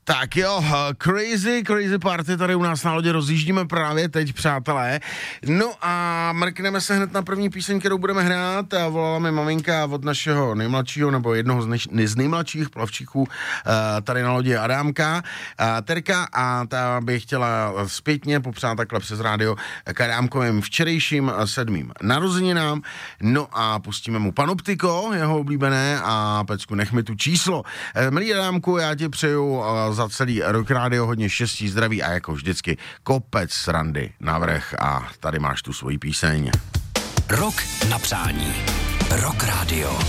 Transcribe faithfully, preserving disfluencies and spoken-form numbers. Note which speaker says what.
Speaker 1: Tak jo, crazy, crazy party tady u nás na lodě rozjíždíme právě teď, přátelé. No a mrkneme se hned na první píseň, kterou budeme hrát. Volala mi maminka od našeho nejmladšího, nebo jednoho z, než, z nejmladších plavčíků tady na lodě Adámka, Terka, a ta by chtěla zpětně popřát takhle přes rádio k Adámkovým včerejším sedmým narozeninám. No a pustíme mu Panoptiko, jeho oblíbené, a Pecku, nech mi tu číslo. Milý Adámku, já ti přeju za celý Rock Radio hodně štěstí, zdraví a jako vždycky kopec srandy navrch, a tady máš tu svoji píseň.
Speaker 2: Rock na přání. Rock Radio.